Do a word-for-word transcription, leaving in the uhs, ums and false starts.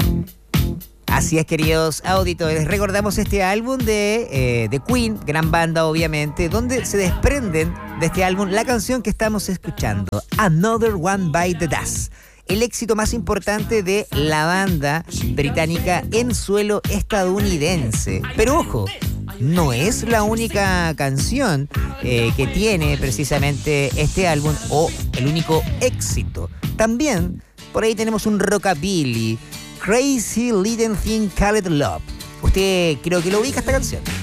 Así es, queridos auditores, recordamos este álbum de, eh, de Queen, gran banda obviamente, donde se desprenden de este álbum la canción que estamos escuchando, Another One Bite the Dust, el éxito más importante de la banda británica en suelo estadounidense. Pero ojo, no es la única canción eh, que tiene precisamente este álbum o el único éxito. También por ahí tenemos un rockabilly, Crazy Little Thing Called Love. Usted creo que lo ubica esta canción.